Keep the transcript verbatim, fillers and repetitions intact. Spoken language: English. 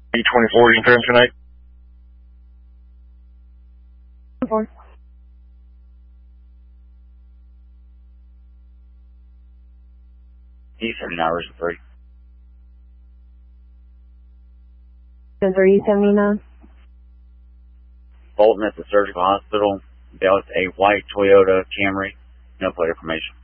E twenty-four, you can turn tonight? Four. E seventy-nine, version three. Denver E seventy-nine. Bolton at the surgical hospital. Dealt with a white Toyota Camry. No plate information.